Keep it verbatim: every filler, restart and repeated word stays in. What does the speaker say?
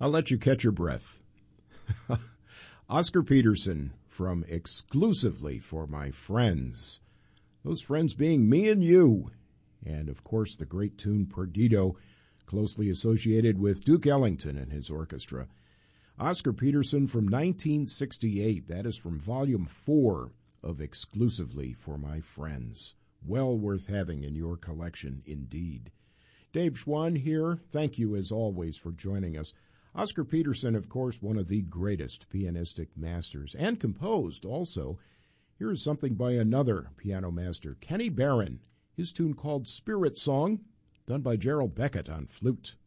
I'll let you catch your breath. Oscar Peterson from Exclusively for My Friends. Those friends being me and you. And, of course, the great tune Perdido, closely associated with Duke Ellington and his orchestra. Oscar Peterson from nineteen sixty-eight. That is from Volume four of Exclusively for My Friends. Well worth having in your collection, indeed. Dave Schwann here. Thank you, as always, for joining us. Oscar Peterson, of course, one of the greatest pianistic masters, and composed also. Here is something by another piano master, Kenny Barron, his tune called Spirit Song, done by Gerald Beckett on flute.